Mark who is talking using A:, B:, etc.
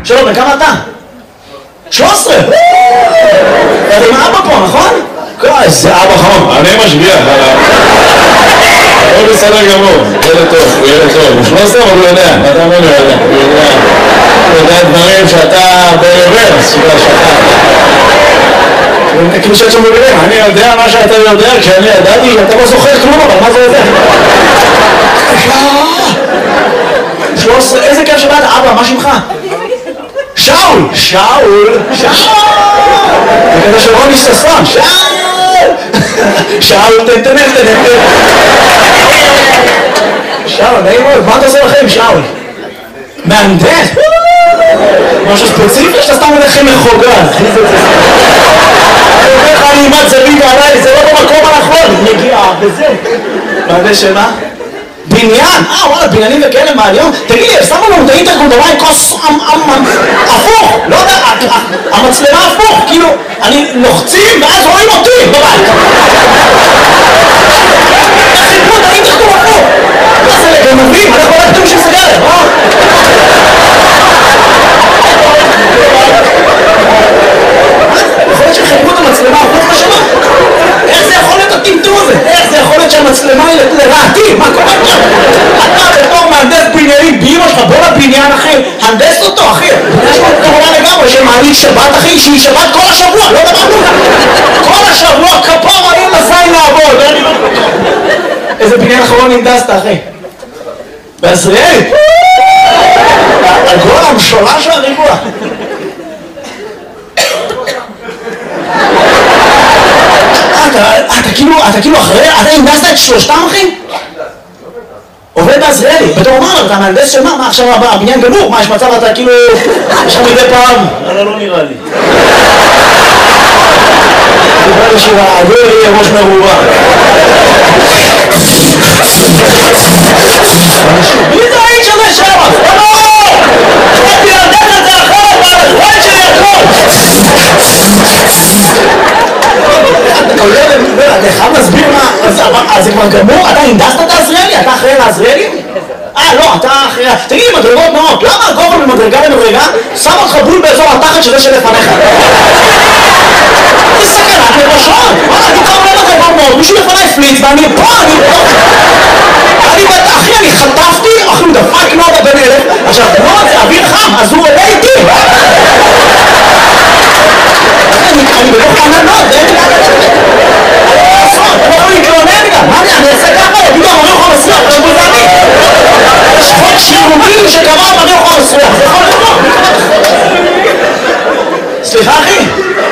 A: שלום, בכמה אתה? 13! אתה עם אבא פה, נכון? איזה אבא חום.
B: אני משגיח. הוא בסדר גמור, ילד טוב, הוא ילד טוב. הוא 13 אבל הוא יודע, אתה אומר לו יודע. הוא יודע דברים שאתה ברוורס, שאתה...
A: כאילו שאת שם בגלל,
B: אני יודע מה שאתה יודע, כשאני ידעתי,
A: אתה לא זוכר כלום, אבל מה זה יודע? 13, איזה כיף שבאת, אבא, מה שמך? שאול! שאול! שאול! זה כזה של רוני ששון, שאול! שאול, תן. שאול, נעים מאוד, מה אתה עושה לכם, שאול? מהנדס? משהו ספציפי שאתה סתם הולך עם מחוגה, אני אומר לך, אני אימת זווית עליי, זה לא במקום הנכון, מגיעה, וזה. מהנדס שמה? בניין? וואלה, בניינים וכאלה מעניין. תגיד לי, שמו לנו את האינטרקום בבית כוס הפוך, לא יודע, המצלמה הפוך, כאילו, אני לוחצים ואז רואים אותי בבית. איך חיפו את האינטרקום הפוך? מה זה לגנבים? אנחנו רק תראו שסגרת, יכול להיות שחיפו את המצלמה הפוך בשנה? איך זה יכול להיות הטמטום הזה? איך זה יכול להיות שהמצלמה היא לרעתי? מה קורה פה? אתה בתור מהנדס בניינים באמא שלך, בוא לבניין אחי, הנדס אותו אחי. יש לו כמובן לגמרי שמעלית שבת אחי, שהיא שבת כל השבוע, לא דבר כלום. כל השבוע כפור אני לזין לעבוד. איזה בניין אחרון הנדסת אחי? בעזריאלי? הגול המשולש והריבוע. אתה כאילו אחרי, אתה הנדסת את שלושתם אחי? עובד בעזריאלי, בתור אמר, אתה מהנדס של מה? מה עכשיו הבניין גמור? מה יש מצב אתה כאילו, יש לך מדי פעם? לא נראה לי. דיבר לשירה, לא יהיה ראש מרובה. מי זה האיש הזה שם? הייתי להנדס את זה אחרת, והאחרון שלי הכל! אתה חייב להסביר מה, אז זה כבר גמור? אתה הנדסת את העזריאלי? אתה אחראי לעזריאלי? לא, אתה אחראי... תגיד לי, מדרגות נאות, למה הגובה ממדרגה למדרגה שם אותך בול באזור התחת של זה שלפניך? זה סכנת נפשות! אני כבר עולה מדרגות נאות, מישהו לפניי פליץ ואני פה, אחי, אני חטפתי, אחי, הוא דפק נודה בן אלף, עכשיו, נוד זה אוויר חם, אז הוא עולה איתי! אני בלוך עננות, זה אין לי לעשות, אתה לא להתלונן גם, מה אני אעשה ככה? יגידו, אמרי אוכל מסריח, אתה בוזני. יש חוק שירותי שקבע אמרי אוכל מסריח, זה יכול לבוא. סליחה אחי?